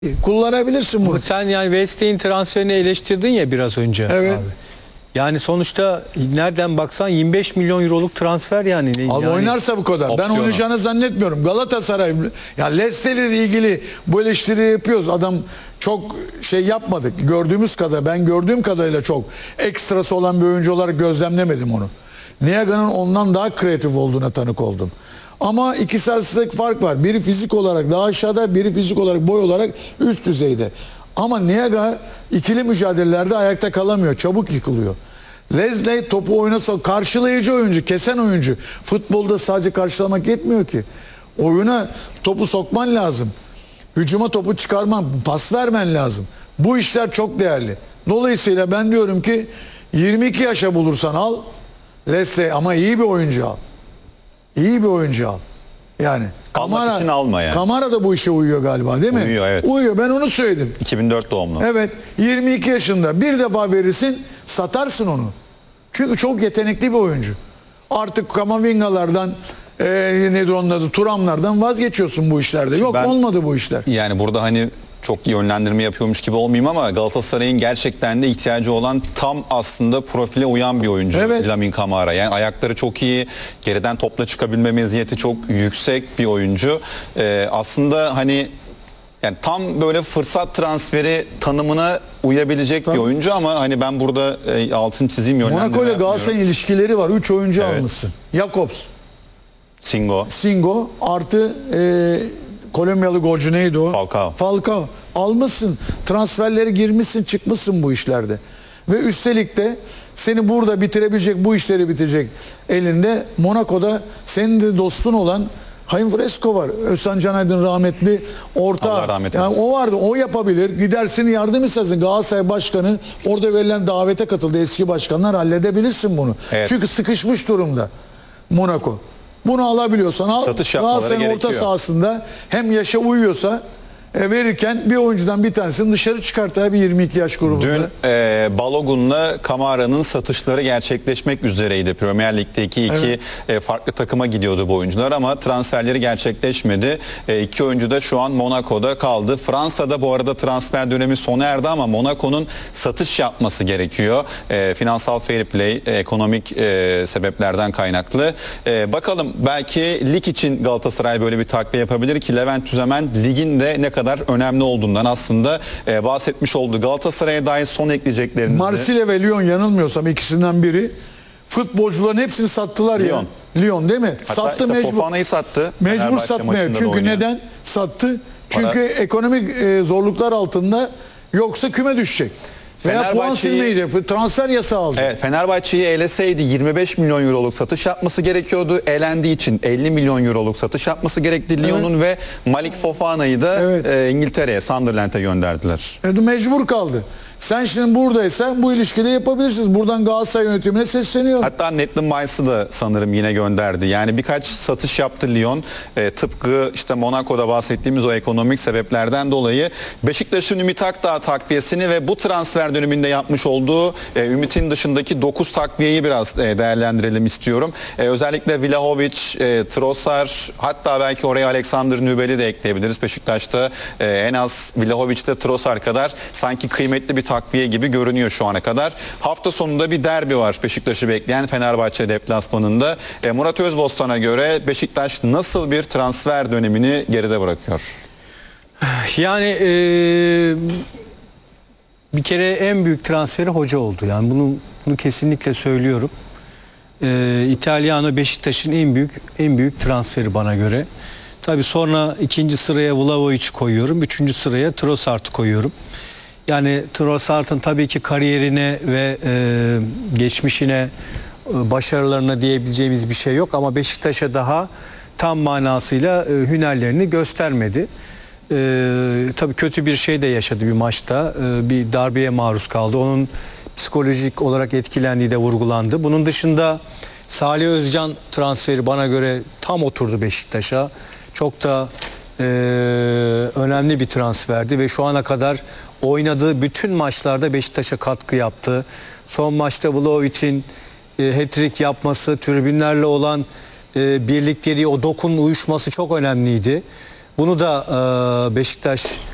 Kullanabilirsin bunu. Sen yani Wesley'in transferini eleştirdin ya biraz önce. Evet. Abi. Yani sonuçta nereden baksan 25 milyon euroluk transfer yani. Abi yani oynarsa bu kadar. opsiyonu. Ben oynayacağını zannetmiyorum. Galatasaray, ya Leicester ile ilgili bu eleştiriyi yapıyoruz. Adam çok şey yapmadık. Gördüğümüz kadar, ben gördüğüm kadarıyla çok ekstrası olan bir oyuncu olarak gözlemlemedim onu. Niaga'nın ondan daha kreatif olduğuna tanık oldum. Ama iki saatlik fark var. Biri fizik olarak daha aşağıda, biri fizik olarak, boy olarak üst düzeyde. Ama Niaga ikili mücadelelerde ayakta kalamıyor. Çabuk yıkılıyor. Wesley topu oyuna sok. Karşılayıcı oyuncu, kesen oyuncu. Futbolda sadece karşılamak yetmiyor ki. Oyuna topu sokman lazım. Hücuma topu çıkarman, pas vermen lazım. Bu işler çok değerli. Dolayısıyla ben diyorum ki 22 yaşa bulursan al. Wesley, ama iyi bir oyuncu al. İyi bir oyuncu al. Yani Almak için alma yani. Kamara da bu işe uyuyor galiba, değil mi? Uyuyor, evet. Uyuyor, ben onu söyledim. 2004 doğumlu. Evet, 22 yaşında bir defa verirsin, satarsın onu. Çünkü çok yetenekli bir oyuncu. Artık Kamavingalardan, nedir onun adı, Turamlardan vazgeçiyorsun bu işlerde. Yok, olmadı bu işler. Yani burada hani çok yönlendirme yapıyormuş gibi olmayayım ama Galatasaray'ın gerçekten de ihtiyacı olan tam aslında profile uyan bir oyuncu. Evet. Lamine Camara. Yani ayakları çok iyi, geriden topla çıkabilme meziyeti çok yüksek bir oyuncu. Aslında hani yani tam böyle fırsat transferi tanımına uyabilecek bir oyuncu ama hani ben burada altın çizeyim, yönlendirme Monaco ile yapmıyorum. Galatasaray'ın ilişkileri var. 3 oyuncu Evet. almışsın. Jakobs, Singo, artı Kolombiyalı golcü neydi o? Falcao. Almışsın. Transferleri girmişsin, çıkmışsın bu işlerde. Ve üstelik de seni burada bitirebilecek, bu işleri bitirecek elinde Monaco'da senin de dostun olan Haim Fresco var. Özcan Canaydın rahmetli orta. Allah rahmet Yani eylesin. o vardı. O yapabilir. Gidersin, yardım istersin. Galatasaray Başkanı orada verilen davete katıldı. Eski başkanlar, halledebilirsin bunu. Evet. Çünkü sıkışmış durumda Monaco. Bunu alabiliyorsan al. Satış yapmaları Galatasaray'ın orta gerekiyor. sahasında hem yaşa uyuyorsa verirken bir oyuncudan bir tanesini dışarı çıkart abi 22 yaş grubunda. Dün Balogun'la Camara'nın satışları gerçekleşmek üzereydi. Premier Lig'deki iki farklı takıma gidiyordu bu oyuncular ama transferleri gerçekleşmedi. İki oyuncu da şu an Monaco'da kaldı. Fransa'da bu arada transfer dönemi sona erdi ama Monaco'nun satış yapması gerekiyor. Finansal fair play, ekonomik sebeplerden kaynaklı. Bakalım, belki lig için Galatasaray böyle bir takviye yapabilir ki Levent Tüzemen ligin de ne kadar önemli olduğundan aslında bahsetmiş oldu. Galatasaray'a dair son ekleyeceklerinizi. Marsilya ve Lyon, yanılmıyorsam ikisinden biri. Futbolcuların hepsini sattılar Lyon. ya. Lyon değil mi? Hatta Sattı, işte mecbur. Fofana'yı sattı. Mecbur Fenerbahçe satmaya. maçında da Çünkü oynayan. neden? Sattı. Çünkü ekonomik zorluklar altında, yoksa küme düşecek. Veya puan silmeyecek. Transfer yasağı alacak. Evet, Fenerbahçe'yi eleseydi 25 milyon euroluk satış yapması gerekiyordu. Elendiği için 50 milyon euroluk satış yapması gerekti. Lyon'un ve Malik Fofana'yı da İngiltere'ye, Sunderland'e gönderdiler. Mecbur kaldı. Sen şimdi buradaysan bu ilişkileri yapabilirsiniz. Buradan Galatasaray yönetimine sesleniyorum. Hatta Maitland Niles'ı da sanırım yine gönderdi. Yani birkaç satış yaptı Lyon. Tıpkı işte Monaco'da bahsettiğimiz o ekonomik sebeplerden dolayı. Beşiktaş'ın Ümit Akdağ takviyesini ve bu transfer döneminde yapmış olduğu Ümit'in dışındaki 9 takviyeyi biraz değerlendirelim istiyorum. Özellikle Vlahovic, Trossard, hatta belki oraya Alexander Nübel'i de ekleyebiliriz. Beşiktaş'ta en az Vlahovic'te Trossard kadar sanki kıymetli bir takviye gibi görünüyor şu ana kadar. Hafta sonunda bir derbi var Beşiktaş'ı bekleyen, Fenerbahçe deplasmanında. Murat Özbostan'a göre Beşiktaş nasıl bir transfer dönemini geride bırakıyor? Yani bir kere en büyük transferi hoca oldu. Yani bunu kesinlikle söylüyorum. İtalyan Beşiktaş'ın en büyük transferi bana göre. Tabii sonra ikinci sıraya Vlahovic koyuyorum. Üçüncü sıraya Trossard'ı koyuyorum. Yani Trossard'ın tabii ki kariyerine ve geçmişine, başarılarına diyebileceğimiz bir şey yok ama Beşiktaş'a daha tam manasıyla hünerlerini göstermedi. Tabii kötü bir şey de yaşadı bir maçta. Bir darbeye maruz kaldı. Onun psikolojik olarak etkilendiği de vurgulandı. Bunun dışında Salih Özcan transferi bana göre tam oturdu Beşiktaş'a. Çok da önemli bir transferdi ve şu ana kadar oynadığı bütün maçlarda Beşiktaş'a katkı yaptı. Son maçta Vlahovic'in hat-trick yapması, tribünlerle olan birlikleri, o dokun uyuşması çok önemliydi. Bunu da Beşiktaş